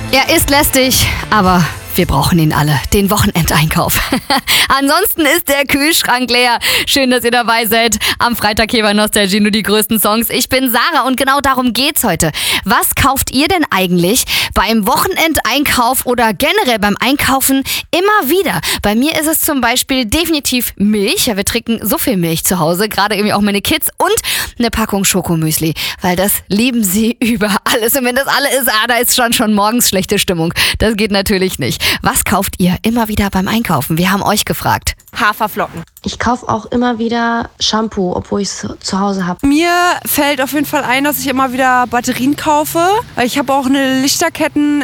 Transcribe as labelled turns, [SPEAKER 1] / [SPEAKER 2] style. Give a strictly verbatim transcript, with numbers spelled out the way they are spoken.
[SPEAKER 1] Er ist lästig, aber wir brauchen ihn alle, den Wochenendeinkauf. Ansonsten ist der Kühlschrank leer. Schön, dass ihr dabei seid. Am Freitag hier bei Nostalgie nur die größten Songs. Ich bin Sarah und genau darum geht's heute. Was kauft ihr denn eigentlich beim Wochenendeinkauf oder generell beim Einkaufen immer wieder? Bei mir ist es zum Beispiel definitiv Milch. Ja, wir trinken so viel Milch zu Hause, gerade irgendwie auch meine Kids, und eine Packung Schokomüsli, weil das lieben sie über alles. Und wenn das alle ist, ah, da ist schon schon morgens schlechte Stimmung. Das geht natürlich nicht. Was kauft ihr immer wieder beim Einkaufen? Wir haben euch gefragt.
[SPEAKER 2] Haferflocken.
[SPEAKER 3] Ich kaufe auch immer wieder Shampoo, obwohl ich es zu Hause habe.
[SPEAKER 2] Mir fällt auf jeden Fall ein, dass ich immer wieder Batterien kaufe. Weil ich habe auch eine Lichterketten